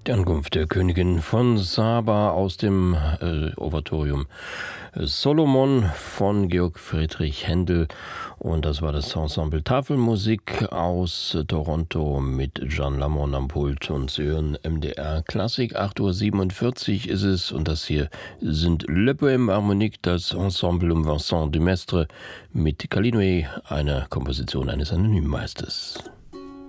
Die Ankunft der Königin von Saba aus dem Oratorium Solomon von Georg Friedrich Händel. Und das war das Ensemble Tafelmusik aus Toronto mit Jean Lamont am Pult. Und Sie hören MDR Klassik. 8:47 Uhr ist es. Und das hier sind Le Poème Harmonique, das Ensemble um Vincent Dumestre mit Kalinoe, einer Komposition eines Anonymmeisters.